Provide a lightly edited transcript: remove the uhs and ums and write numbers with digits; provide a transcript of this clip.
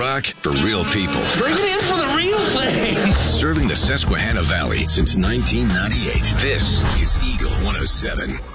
rock for real people. Bring it in for the real thing. Serving the Susquehanna Valley since 1998. This is Eagle 107.